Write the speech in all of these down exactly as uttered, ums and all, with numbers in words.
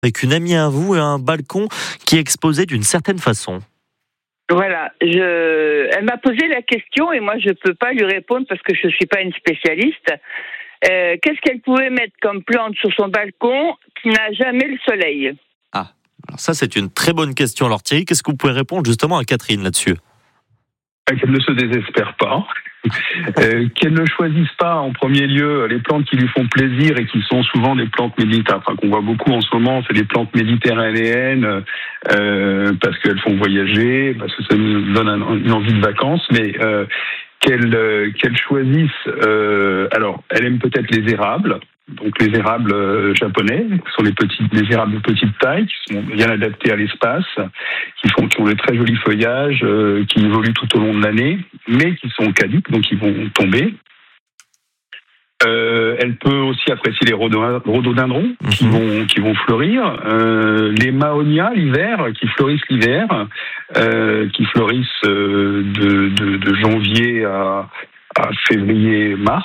Avec une amie à vous et un balcon qui est exposé d'une certaine façon. Voilà, je... elle m'a posé la question et moi je ne peux pas lui répondre parce que je ne suis pas une spécialiste. Euh, qu'est-ce qu'elle pouvait mettre comme plante sur son balcon qui n'a jamais le soleil? Ah, alors ça c'est une très bonne question. Alors Thierry, qu'est-ce que vous pouvez répondre justement à Catherine là-dessus? Qu'elle ne se désespère pas, euh, qu'elle ne choisisse pas en premier lieu les plantes qui lui font plaisir et qui sont souvent des plantes méditerranéennes, enfin qu'on voit beaucoup en ce moment, c'est des plantes méditerranéennes euh, parce qu'elles font voyager, parce que ça nous donne un, une envie de vacances, mais euh, qu'elle, euh, qu'elle choisisse, euh, alors elle aime peut-être les érables, donc les érables euh, japonais, qui sont les petits, les érables de petite taille, qui sont bien adaptés à l'espace, qui font, qui ont des très jolis feuillages, euh, qui évoluent tout au long de l'année, mais qui sont caduques, donc ils vont tomber. Euh, elle peut aussi apprécier les rhododendrons mmh. qui vont qui vont fleurir, euh, les maonias l'hiver qui fleurissent l'hiver, euh, qui fleurissent euh, de, de, de janvier à, à février-mars.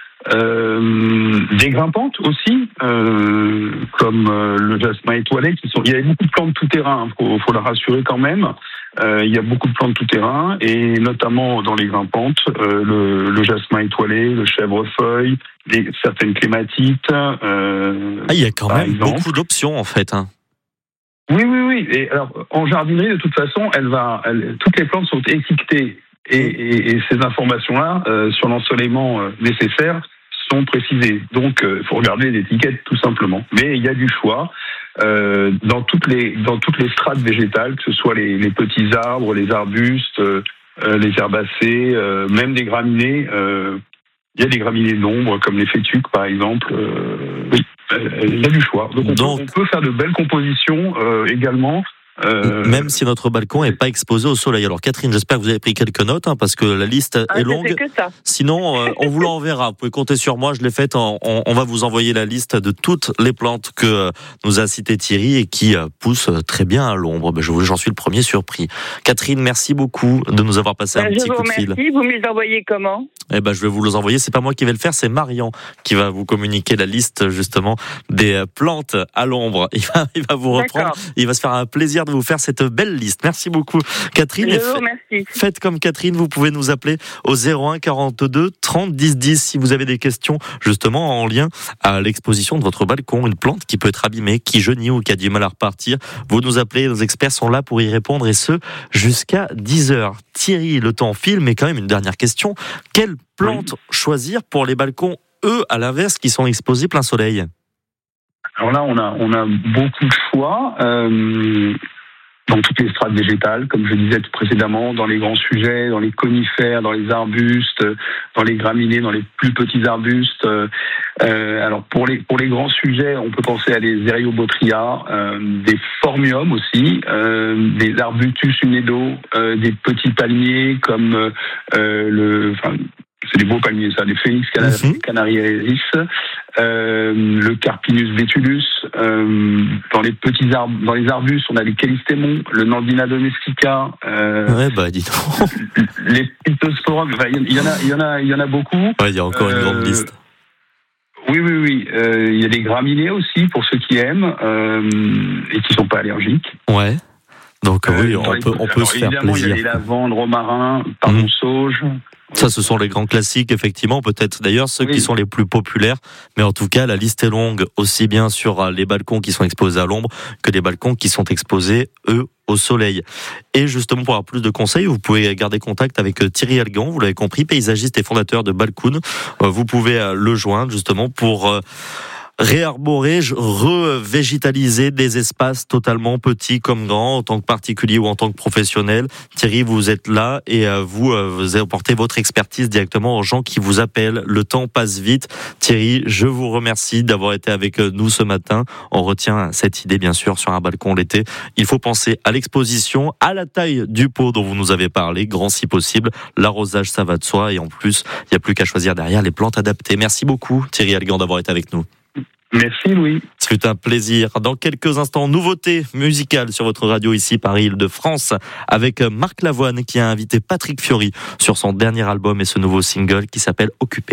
Euh, des grimpantes aussi, euh, comme euh, le jasmin étoilé, qui sont. Il y a beaucoup de plantes tout terrain. Il faut, faut la rassurer quand même. Euh, il y a beaucoup de plantes tout terrain et notamment dans les grimpantes, euh, le, le jasmin étoilé, le chèvrefeuille, des, certaines clématites. Euh, ah, il y a quand même exemple. beaucoup d'options en fait. Hein. Oui, oui, oui. Et alors, en jardinerie, de toute façon, elle va. Elle, toutes les plantes sont étiquetées et, et, et ces informations-là euh, sur l'ensoleillement euh, nécessaire sont précisées. Donc, il euh, faut regarder les étiquettes tout simplement. Mais il y a du choix euh, dans toutes les dans toutes les strates végétales, que ce soit les, les petits arbres, les arbustes, euh, les herbacées, euh, même des graminées. Euh, il y a des graminées d'ombre comme les fétuques par exemple. Euh, oui, il y a du choix. Donc, on, Donc... Peut, on peut faire de belles compositions euh, également. Euh... Même si notre balcon n'est pas exposé au soleil. Alors Catherine, j'espère que vous avez pris quelques notes hein, parce que la liste ah, est longue. Que ça. Sinon, euh, on vous l'enverra. Vous pouvez compter sur moi. Je l'ai faite. On, on va vous envoyer la liste de toutes les plantes que euh, nous a cité Thierry et qui euh, poussent très bien à l'ombre. Ben, je vous, j'en suis le premier surpris. Catherine, merci beaucoup de nous avoir passé ben, un petit coup de fil. Merci. Vous me les envoyez comment? Eh ben, je vais vous les envoyer. C'est pas moi qui vais le faire, c'est Marian qui va vous communiquer la liste justement des plantes à l'ombre. Il va, il va vous reprendre. D'accord. Il va se faire un plaisir de vous faire cette belle liste. Merci beaucoup, Catherine. Je vous remercie. Faites comme Catherine, vous pouvez nous appeler au zéro un quarante-deux trente dix dix si vous avez des questions justement en lien à l'exposition de votre balcon, une plante qui peut être abîmée, qui jaunit ou qui a du mal à repartir. Vous nous appelez, nos experts sont là pour y répondre et ce jusqu'à dix heures. Thierry, le temps file, mais quand même une dernière question. Quelle plante oui. choisir pour les balcons, eux, à l'inverse, qui sont exposés plein soleil? Alors là, on a, on a beaucoup de choix. Euh... Dans toutes les strates végétales, comme je disais tout précédemment, dans les grands sujets, dans les conifères, dans les arbustes, dans les graminées, dans les plus petits arbustes. Euh, alors pour les pour les grands sujets, on peut penser à des Eriobotria, euh, des Phormium aussi, euh, des Arbutus unedo, euh, des petits palmiers comme euh, le, enfin c'est des beaux palmiers ça, des Phoenix mm-hmm. canariensis. Euh, le Carpinus betulus, euh, dans les petits arbres, dans les arbustes, on a les Callistémons, le Nandina domestica, euh, ouais, bah, dis donc. les Pittosporum, enfin, il y en a, il y en a, il y en a beaucoup. Ouais, il y a encore euh, une grande liste. Oui, oui, oui. Euh, il y a des graminées aussi pour ceux qui aiment euh, et qui sont pas allergiques. Ouais. Donc euh, oui, on les, peut, on peut alors, se faire plaisir. Évidemment, il y a les lavandes, romarins, pardon, mmh. sauge. Ça, ce sont les grands classiques, effectivement, peut-être d'ailleurs ceux oui. qui sont les plus populaires. Mais en tout cas, la liste est longue, aussi bien sur les balcons qui sont exposés à l'ombre que les balcons qui sont exposés, eux, au soleil. Et justement, pour avoir plus de conseils, vous pouvez garder contact avec Thierry Algan, vous l'avez compris, paysagiste et fondateur de Balcoon. Vous pouvez le joindre, justement, pour réarborer, revégétaliser des espaces totalement petits comme grands, en tant que particulier ou en tant que professionnel. Thierry, vous êtes là et vous, vous apportez votre expertise directement aux gens qui vous appellent. Le temps passe vite. Thierry, je vous remercie d'avoir été avec nous ce matin. On retient cette idée, bien sûr, sur un balcon l'été. Il faut penser à l'exposition, à la taille du pot dont vous nous avez parlé, grand si possible. L'arrosage, ça va de soi. Et en plus, il n'y a plus qu'à choisir derrière les plantes adaptées. Merci beaucoup, Thierry Algan, d'avoir été avec nous. Merci Louis. C'est un plaisir. Dans quelques instants, nouveauté musicale sur votre radio ici Paris Île-de-France avec Marc Lavoine qui a invité Patrick Fiori sur son dernier album et ce nouveau single qui s'appelle Occupé.